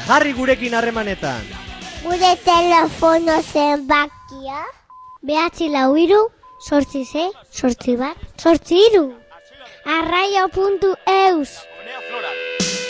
Jarri gurekin harremanetan. Gure telefono zenbakia 943-868-8 1 Arraio.eus